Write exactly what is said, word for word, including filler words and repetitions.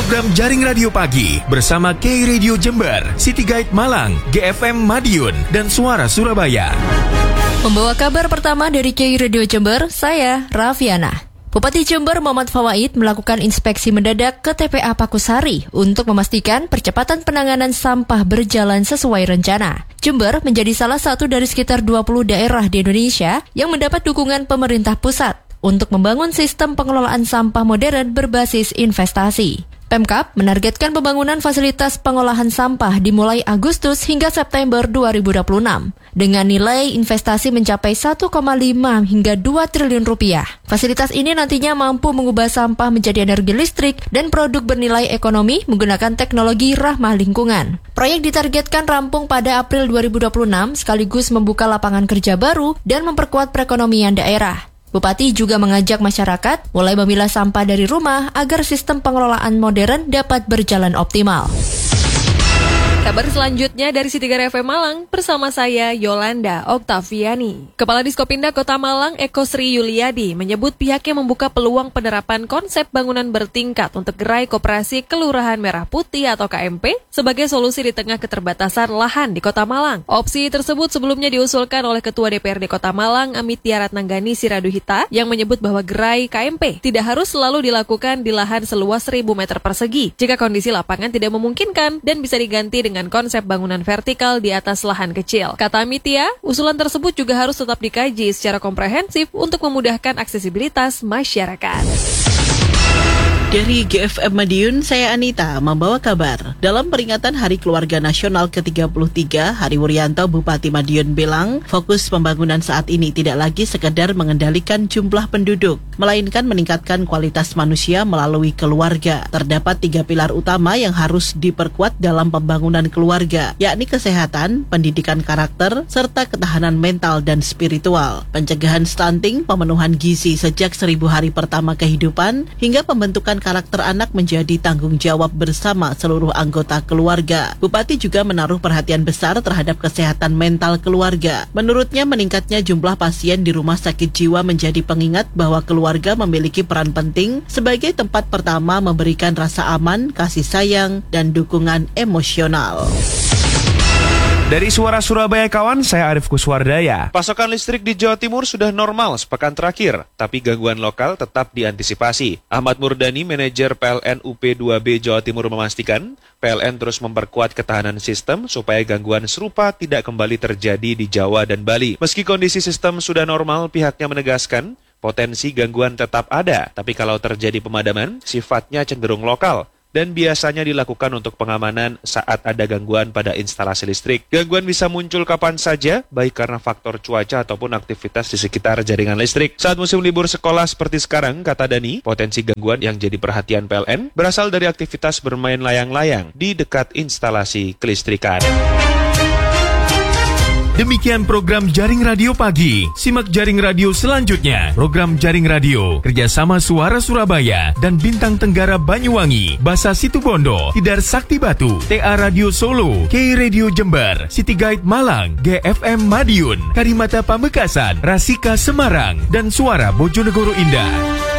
program Jaring Radio Pagi bersama K Radio Jember, City Guide Malang, G F M Madiun, dan Suara Surabaya. Membawa kabar pertama dari K Radio Jember, saya Raffiana. Bupati Jember Muhammad Fawaid melakukan inspeksi mendadak ke T P A Pakusari untuk memastikan percepatan penanganan sampah berjalan sesuai rencana. Jember menjadi salah satu dari sekitar dua puluh daerah di Indonesia yang mendapat dukungan pemerintah pusat untuk membangun sistem pengelolaan sampah modern berbasis investasi. Pemkab menargetkan pembangunan fasilitas pengolahan sampah dimulai Agustus hingga September dua ribu dua puluh enam dengan nilai investasi mencapai satu koma lima hingga dua triliun rupiah. Fasilitas ini nantinya mampu mengubah sampah menjadi energi listrik dan produk bernilai ekonomi menggunakan teknologi ramah lingkungan. Proyek ditargetkan rampung pada April dua ribu dua puluh enam sekaligus membuka lapangan kerja baru dan memperkuat perekonomian daerah. Bupati juga mengajak masyarakat mulai memilah sampah dari rumah agar sistem pengelolaan modern dapat berjalan optimal. Kabar selanjutnya dari City Guide F M Malang bersama saya Yolanda Oktaviani. Kepala Diskopinda Kota Malang Eko Sri Yuliadi menyebut pihaknya membuka peluang penerapan konsep bangunan bertingkat untuk gerai koperasi Kelurahan Merah Putih atau K M P sebagai solusi di tengah keterbatasan lahan di Kota Malang. Opsi tersebut sebelumnya diusulkan oleh Ketua D P R D Kota Malang Amitya Ratnanggani Siraduhita yang menyebut bahwa gerai K M P tidak harus selalu dilakukan di lahan seluas seribu meter persegi jika kondisi lapangan tidak memungkinkan dan bisa diganti dengan dengan konsep bangunan vertikal di atas lahan kecil. Kata Amitya, usulan tersebut juga harus tetap dikaji secara komprehensif untuk memudahkan aksesibilitas masyarakat. Dari G F M Madiun, saya Anita membawa kabar. Dalam peringatan Hari Keluarga Nasional ke tiga puluh tiga, Hari Wuryanto Bupati Madiun bilang, fokus pembangunan saat ini tidak lagi sekedar mengendalikan jumlah penduduk, melainkan meningkatkan kualitas manusia melalui keluarga. Terdapat tiga pilar utama yang harus diperkuat dalam pembangunan keluarga, yakni kesehatan, pendidikan karakter, serta ketahanan mental dan spiritual. Pencegahan stunting, pemenuhan gizi sejak seribu hari pertama kehidupan, hingga pembentukan karakter anak menjadi tanggung jawab bersama seluruh anggota keluarga. Bupati juga menaruh perhatian besar terhadap kesehatan mental keluarga. Menurutnya, meningkatnya jumlah pasien di rumah sakit jiwa menjadi pengingat bahwa keluarga memiliki peran penting sebagai tempat pertama memberikan rasa aman, kasih sayang, dan dukungan emosional. Dari Suara Surabaya kawan, saya Arif Kuswardaya. Pasokan listrik di Jawa Timur sudah normal sepekan terakhir, tapi gangguan lokal tetap diantisipasi. Ahmad Murdani, manajer P L N U P dua B Jawa Timur memastikan, P L N terus memperkuat ketahanan sistem supaya gangguan serupa tidak kembali terjadi di Jawa dan Bali. Meski kondisi sistem sudah normal, pihaknya menegaskan, potensi gangguan tetap ada, tapi kalau terjadi pemadaman, sifatnya cenderung lokal dan biasanya dilakukan untuk pengamanan saat ada gangguan pada instalasi listrik. Gangguan bisa muncul kapan saja, baik karena faktor cuaca ataupun aktivitas di sekitar jaringan listrik. Saat musim libur sekolah seperti sekarang, kata Dani, potensi gangguan yang jadi perhatian P L N berasal dari aktivitas bermain layang-layang di dekat instalasi kelistrikan. Demikian program Jaring Radio Pagi. Simak Jaring Radio selanjutnya. Program Jaring Radio kerjasama Suara Surabaya dan Bintang Tenggara Banyuwangi, Basa Situbondo, Tidar Sakti Batu, T A Radio Solo, K Radio Jember, City Guide Malang, G F M Madiun, Karimata Pamekasan, Rasika Semarang, dan Suara Bojonegoro Indah.